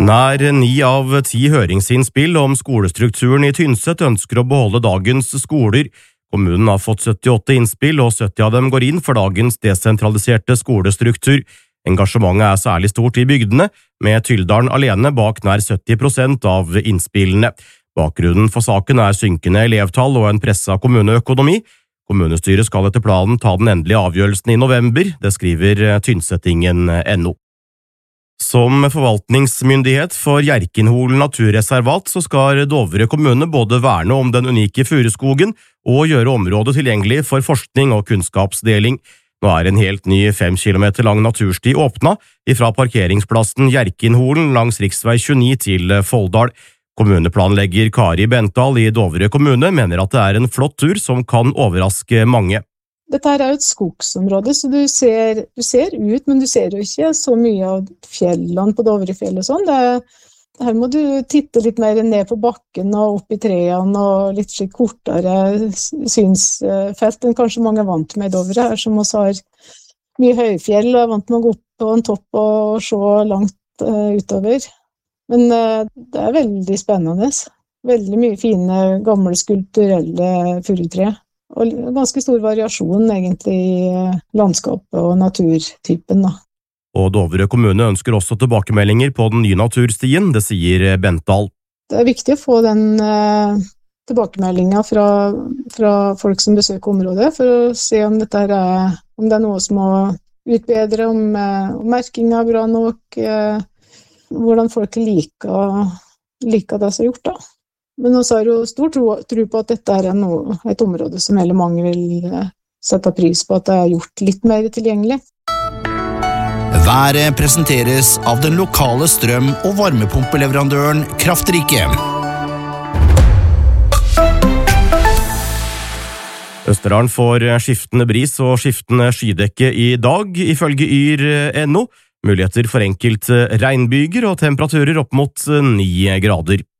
Nær 9 av 10 høringsinnspill om skolestrukturen i Tynset ønsker å beholde dagens skoler. Kommunen har fått 78 innspill, og 70 av dem går inn for dagens desentraliserte skolestruktur. Engasjementet er særlig stort i bygdene, med Tyldalen alene bak nær 70% av innspillene. Bakgrunnen for saken er synkende elevtall og en presset kommuneøkonomi. Kommunestyret skal etter planen ta den endelige avgjørelsen i november, det skriver Tynsetingen.no. Som forvaltningsmyndighet for Hjerkinholen naturreservat så skal Dovre kommune både verne om den unike furuskogen og gjøre området tilgjengelig for forskning og kunnskapsdeling. Nå er en helt ny 5 kilometer lang natursti åpnet ifra parkeringsplassen Hjerkinholen langs riksvei 29 til Folldal. Kommuneplanlegger Kari Bental i Dovre kommune mener at det er en flott tur som kan overraske mange. Dette her er jo et skogsområde, så du ser ut, men du ser jo ikke så mye av fjellene på Dovrefjell og sånn. Her må du titte litt mer ned på bakken og opp i trærne og litt slik kortere synsfelt enn kanskje mange er vant med i Dovre. Her som også har mye høyfjell og er vant med å gå opp på en topp og se langt utover. Men det er veldig spennende. Veldig mye fine, gamle, skulpturelle furutre. Og ganske stor variasjon egentlig i landskapet og naturtypen da. Og Dovre kommune ønsker også tilbakemeldinger på den nye naturstien, det sier Bental. Det er viktig å få den tilbakemeldingen fra folk som besøker området, for å se om det er noe som må utbedre, om merkingen er bra nok, hvordan folk liker det som er gjort da. Men også har jo stor tro på at dette er et område som hele mange vil sette pris på, at det er gjort litt mer tilgjengelig. Været presenteres av den lokale strøm- og varmepumpeleverandøren Kraftrike. Østerdalen får skiftende bris og skiftende skydekke i dag, ifølge Yr.no. Muligheter for enkelte regnbyger og temperaturer opp mot 9 grader.